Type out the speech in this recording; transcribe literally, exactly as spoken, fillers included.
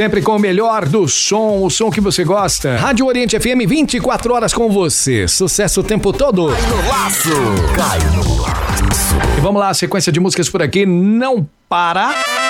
Sempre com o melhor do som, o som que você gosta. Rádio Oriente F M, vinte e quatro horas com você. Sucesso o tempo todo. Cai no laço. Cai no laço. E vamos lá, sequência de músicas por aqui. Não para.